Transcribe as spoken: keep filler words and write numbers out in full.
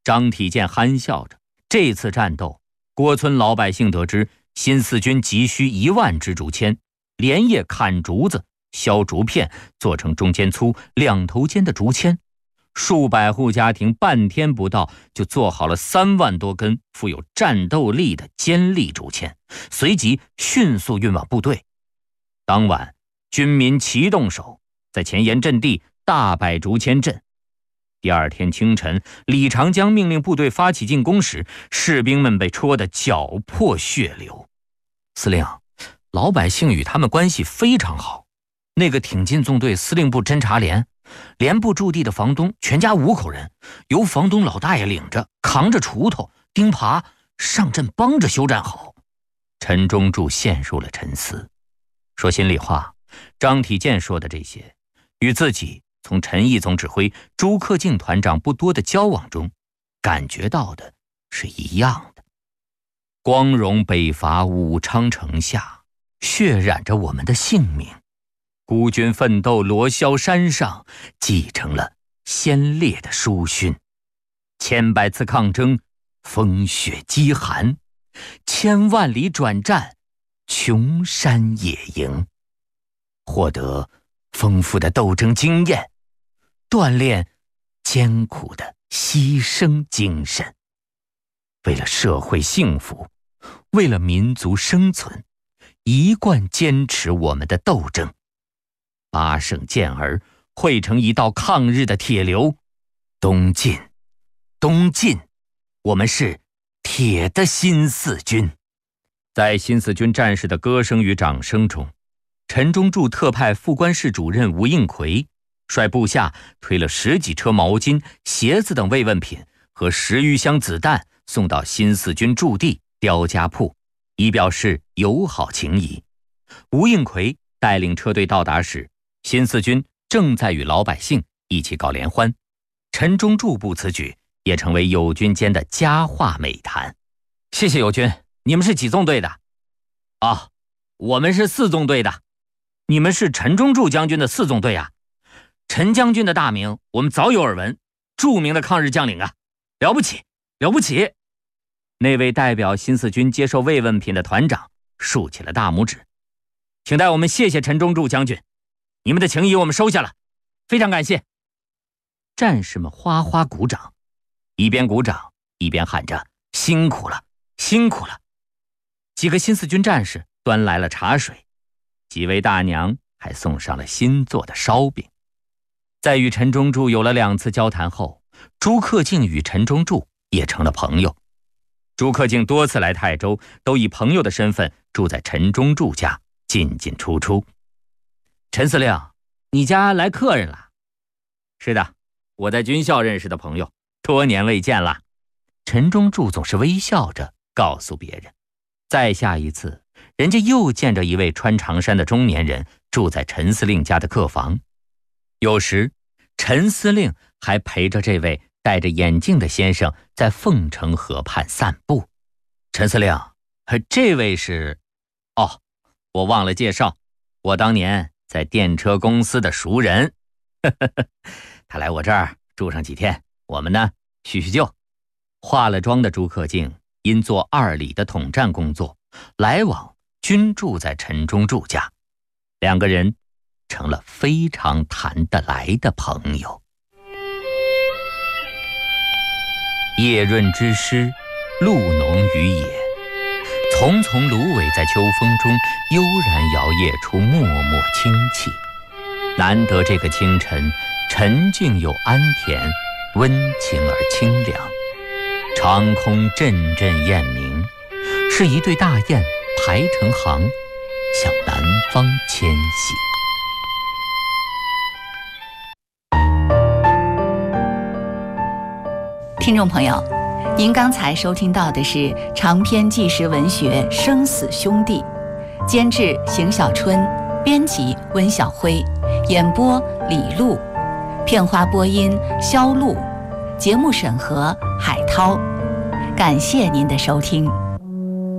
张体健憨笑着，这次战斗，郭村老百姓得知新四军急需一万支竹签，连夜砍竹子、削竹片，做成中间粗、两头尖的竹签。数百户家庭半天不到就做好了三万多根富有战斗力的尖利竹签，随即迅速运往部队。当晚，军民齐动手，在前沿阵地大摆竹签阵。第二天清晨，李长江命令部队发起进攻时，士兵们被戳得脚破血流。司令，老百姓与他们关系非常好。那个挺进纵队司令部侦察连，连部驻地的房东全家五口人，由房东老大爷领着，扛着锄头、钉耙上阵帮着修战好。陈忠柱陷入了沉思。说心里话，张体健说的这些，与自己从陈毅总指挥、朱克敬团长不多的交往中，感觉到的是一样的。光荣北伐武昌城下，血染着我们的性命。孤军奋斗罗霄山上，继承了先烈的书勋。千百次抗争，风雪饥寒，千万里转战，穷山野营，获得丰富的斗争经验，锻炼艰苦的牺牲精神。为了社会幸福，为了民族生存，一贯坚持我们的斗争。八省健儿汇成一道抗日的铁流，东进，东进，我们是铁的新四军。在新四军战士的歌声与掌声中，陈忠柱特派副官室主任吴应奎率部下推了十几车毛巾、鞋子等慰问品和十余箱子弹送到新四军驻地刁家铺，以表示友好情谊。吴应奎带领车队到达时，新四军正在与老百姓一起搞联欢，陈忠柱部此举也成为友军间的佳话美谈。谢谢友军，你们是几纵队的？啊，我们是四纵队的。你们是陈忠柱将军的四纵队啊？陈将军的大名我们早有耳闻，著名的抗日将领啊，了不起，了不起！那位代表新四军接受慰问品的团长竖起了大拇指，请代我们谢谢陈忠柱将军。你们的情谊我们收下了，非常感谢。战士们哗哗鼓掌，一边鼓掌一边喊着辛苦了，辛苦了。几个新四军战士端来了茶水，几位大娘还送上了新做的烧饼。在与陈忠柱有了两次交谈后，朱克敬与陈忠柱也成了朋友。朱克敬多次来泰州，都以朋友的身份住在陈忠柱家，进进出出。陈司令，你家来客人了？是的，我在军校认识的朋友，多年未见了。陈忠柱总是微笑着告诉别人。再下一次，人家又见着一位穿长衫的中年人住在陈司令家的客房。有时，陈司令还陪着这位戴着眼镜的先生在凤城河畔散步。陈司令，这位是……哦，我忘了介绍，我当年在电车公司的熟人。他来我这儿住上几天，我们呢叙叙旧。化了妆的朱克敬因做二里的统战工作，来往均住在陈忠柱家，两个人成了非常谈得来的朋友。夜润之诗，露浓于野，丛丛芦苇在秋风中悠然摇曳出脉脉清气。难得这个清晨沉静又安恬，温情而清凉。长空阵阵雁鸣，是一对大雁排成行，向南方迁徙。 听众朋友，您刚才收听到的是长篇纪实文学《生死兄弟》，监制邢小春，编辑温晓辉，演播李璐，片花播音肖璐，节目审核海涛。感谢您的收听。